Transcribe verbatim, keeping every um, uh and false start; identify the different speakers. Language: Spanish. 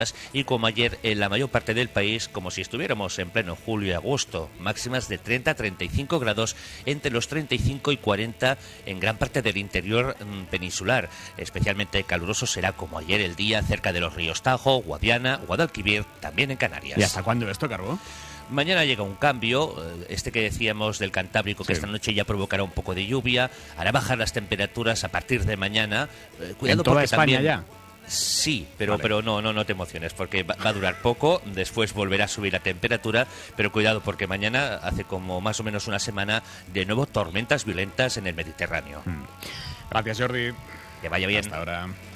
Speaker 1: y como ayer en la mayor parte del país, como si estuviéramos en pleno julio y agosto, máximas de treinta a treinta y cinco grados, entre los treinta y cinco y cuarenta en gran parte del interior mmm, peninsular. Especialmente caluroso será como ayer el día cerca de los ríos Tajo, Guadiana, Guadalquivir, también en Canarias.
Speaker 2: ¿Y hasta cuándo esto, Carbó?
Speaker 1: Mañana llega un cambio, este que decíamos del Cantábrico, que sí. Esta noche ya provocará un poco de lluvia, hará bajar las temperaturas a partir de mañana. Eh, cuidado
Speaker 2: ¿En toda
Speaker 1: porque
Speaker 2: España
Speaker 1: también...
Speaker 2: ya?
Speaker 1: Sí, pero
Speaker 2: vale.
Speaker 1: pero no, no, no te emociones, porque va, va a durar poco, después volverá a subir la temperatura, pero cuidado porque mañana, hace como más o menos una semana, de nuevo tormentas violentas en el Mediterráneo.
Speaker 2: Mm. Gracias, Jordi.
Speaker 1: Que vaya bien.
Speaker 2: Hasta ahora.